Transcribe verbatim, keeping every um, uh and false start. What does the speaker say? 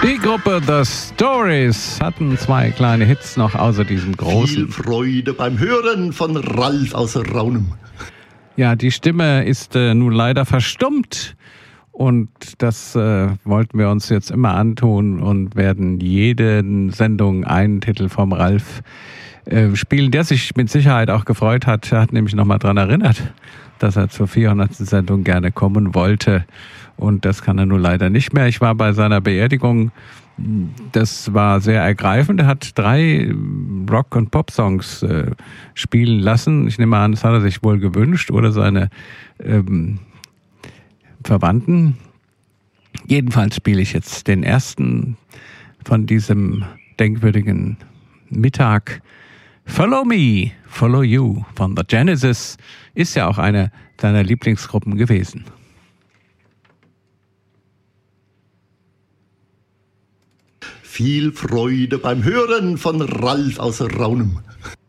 Die Gruppe The Stories hatten zwei kleine Hits noch außer diesem großen. Viel Freude beim Hören von Ralf aus Raunum. Ja, die Stimme ist äh, nun leider verstummt und das äh, wollten wir uns jetzt immer antun und werden jede Sendung einen Titel vom Ralf äh, spielen, der sich mit Sicherheit auch gefreut hat. Er hat nämlich nochmal dran erinnert, dass er zur vierhundertsten Sendung gerne kommen wollte. Und das kann er nun leider nicht mehr. Ich war bei seiner Beerdigung. Das war sehr ergreifend. Er hat drei Rock- und Pop-Songs äh, spielen lassen. Ich nehme an, das hat er sich wohl gewünscht oder seine ähm, Verwandten. Jedenfalls spiele ich jetzt den ersten von diesem denkwürdigen Mittag. Follow Me, Follow You von The Genesis. Ist ja auch eine seiner Lieblingsgruppen gewesen. Viel Freude beim Hören von Ralf aus Raunum.